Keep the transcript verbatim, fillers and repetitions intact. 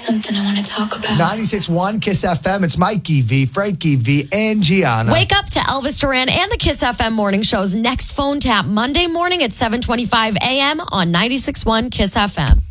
something I want to talk about. ninety-six point one Kiss F M. It's Mikey V, Frankie V, and Gianna. Wake up to Elvis Duran and the Kiss F M morning show's next phone tap Monday morning at seven twenty-five a.m. on ninety-six point one Kiss F M.